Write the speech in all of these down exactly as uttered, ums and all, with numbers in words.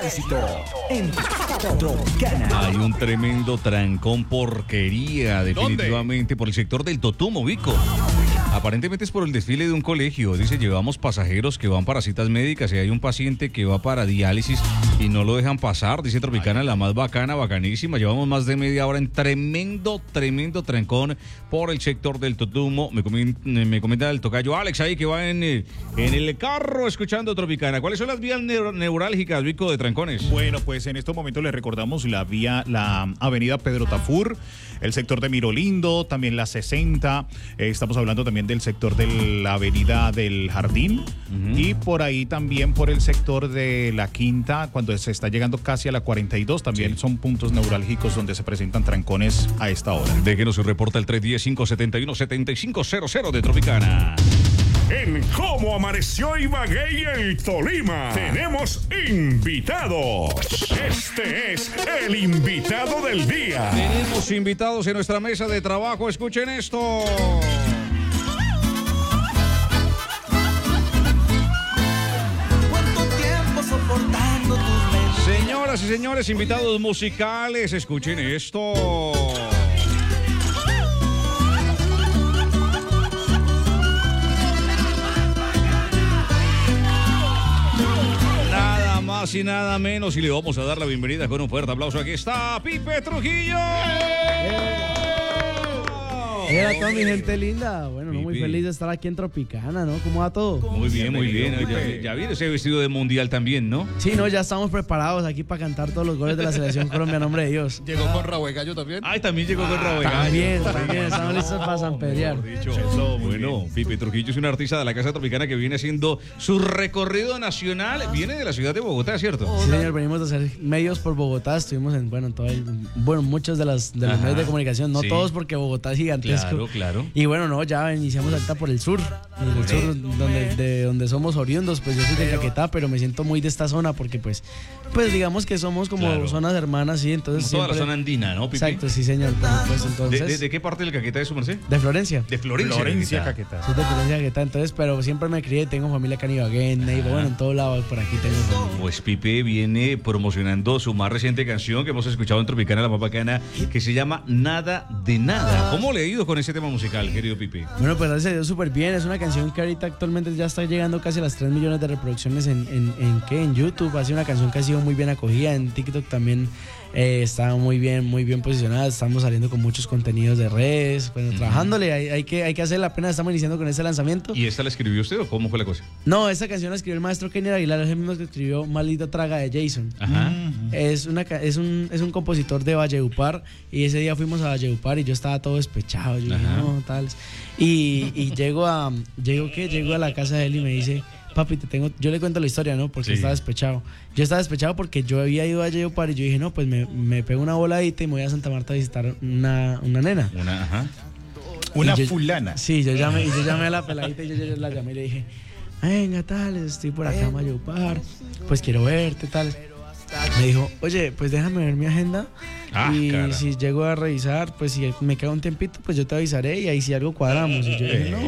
tránsito en Tropicana. Hay un tremendo trancón porquería, definitivamente, ¿dónde? Por el sector del Totumo, Vico. Aparentemente es por el desfile de un colegio. Dice, llevamos pasajeros que van para citas médicas y hay un paciente que va para diálisis y no lo dejan pasar. Dice Tropicana, la más bacana, bacanísima. Llevamos más de media hora en tremendo, tremendo trancón por el sector del Totumo. Me, comen, me comenta el tocayo Alex ahí que va en, en el carro escuchando Tropicana. ¿Cuáles son las vías neur- neurálgicas, Vico, de trancones? Bueno, pues en estos momentos les recordamos la vía, la avenida Pedro Tafur, el sector de Mirolindo, también la sesenta. Eh, estamos hablando también del sector de la avenida del Jardín, uh-huh. y por ahí también por el sector de la Quinta, cuando se está llegando casi a la cuarenta y dos, también sí. Son puntos neurálgicos donde se presentan trancones a esta hora. Déjenos su reporte al tres uno cero, cinco siete uno, siete cinco cero cero de Tropicana. En Cómo Amaneció Ibagué y el Tolima tenemos invitados. Este es el invitado del día. Tenemos invitados en nuestra mesa de trabajo. Escuchen esto. Señoras y señores, invitados musicales, escuchen esto. Nada más y nada menos, y le vamos a dar la bienvenida con un fuerte aplauso. Aquí está Pipe Trujillo. Hola a toda mi gente linda. Bueno, no, muy feliz de estar aquí en Tropicana, ¿no? ¿Cómo va todo? Muy bien, muy bien. Ya, ya viene ese vestido de mundial también, ¿no? Sí, no, ya estamos preparados aquí para cantar todos los goles de la selección Colombia, a nombre de Dios. ¿Llegó con Rabo de Gallo también? Ay, también llegó con Rabo de Gallo. También, también, estamos listos para sanpedrear. Eso, bueno, Pipe Trujillo es un artista de la Casa Tropicana que viene haciendo su recorrido nacional. Viene de la ciudad de Bogotá, ¿cierto? Sí, señor, venimos de hacer medios por Bogotá. Estuvimos en, bueno, en todo el, bueno, muchos de, las, de los Ajá, medios de comunicación, no sí. todos porque Bogotá es gigantesco. Claro, claro. Y bueno, no, ya iniciamos ahorita por el sur, el okay. sur donde, de donde somos oriundos. Pues yo soy de Caquetá, pero me siento muy de esta zona porque pues, pues digamos que somos como claro. zonas hermanas, sí, entonces como siempre... toda la zona andina, ¿no, Pipi? Exacto, sí, señor, por supuesto. Entonces, ¿De, de, ¿De qué parte del Caquetá es su merced? De Florencia. De Florencia, Florencia Caquetá. Soy de Florencia Caquetá, entonces, pero siempre me crié, tengo familia acá en Ibagué, en Neiva, bueno, en todos lados, por aquí tengo familia. Pues Pipe viene promocionando su más reciente canción que hemos escuchado en Tropicana, la más bacana, que se llama Nada de Nada. ¿Cómo le ha ido con ese tema musical, querido Pipe? Bueno, pues gracias a Dios súper bien. Es una canción que ahorita actualmente ya está llegando casi a las tres millones de reproducciones en, en, en, ¿qué? En YouTube. Ha sido una canción que ha sido muy bien acogida. En TikTok también eh, está muy bien, muy bien posicionada. Estamos saliendo con muchos contenidos de redes. Bueno, uh-huh. trabajándole, hay, hay, que, hay que hacer la pena. Estamos iniciando con este lanzamiento. ¿Y esta la escribió usted o cómo fue la cosa? No, esta canción la escribió el maestro Kenny Aguilar, es el mismo que escribió Maldita Traga de Jason. Ajá. Uh-huh. Es, una, es, un, es un compositor de Valledupar. Y ese día fuimos a Valledupar y yo estaba todo despechado. Yo dije, no, tal. Y, y llego a llego ¿qué? llego a la casa de él y me dice, papi, te tengo, yo le cuento la historia, ¿no? Porque sí. estaba despechado. Yo estaba despechado porque yo había ido a Valledupar y yo dije, no, pues me, me pego una voladita y me voy a Santa Marta a visitar una, una nena. Una, ajá. Una yo, fulana. Sí, yo llamé, y yo llamé a la peladita y yo, yo la llamé y le dije, venga, tal, estoy por acá en Valledupar, pues quiero verte, tal. Me dijo, oye, pues déjame ver mi agenda ah, y cara. si llego a revisar, pues si me queda un tiempito, pues yo te avisaré y ahí si algo cuadramos. Y yo dije, no,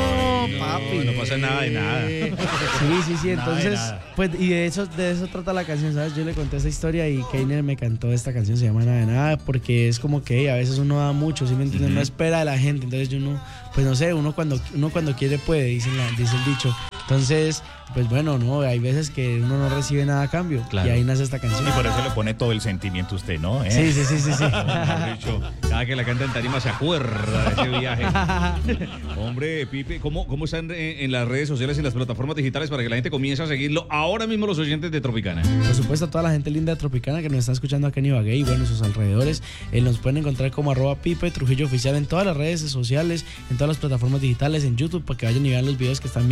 no papi. No, no pasa nada de nada. Sí, sí, sí, entonces, pues y de eso, de eso trata la canción, ¿sabes? Yo le conté esta historia y Keiner me cantó esta canción, se llama Nada de Nada, porque es como que a veces uno da mucho, ¿sí me entiendes? Uh-huh. No espera de la gente, entonces yo no, pues no sé, uno cuando, uno cuando quiere puede, dicen la, dice el dicho. Entonces, pues bueno, no, hay veces que uno no recibe nada a cambio. Claro. Y ahí nace esta canción. Y por eso le pone todo el sentimiento a usted, ¿no? ¿Eh? Sí, sí, sí, sí, sí. Dicho, cada que la canta en tarima se acuerda de ese viaje. Hombre, Pipe, ¿cómo, cómo están en, en las redes sociales y en las plataformas digitales para que la gente comience a seguirlo ahora mismo los oyentes de Tropicana? Por supuesto, a toda la gente linda de Tropicana que nos está escuchando acá en Ibagué y bueno, en sus alrededores, eh, nos pueden encontrar como arroba Pipe Trujillo Oficial en todas las redes sociales, en todas las plataformas digitales, en YouTube, para que vayan y vean los videos que están viendo.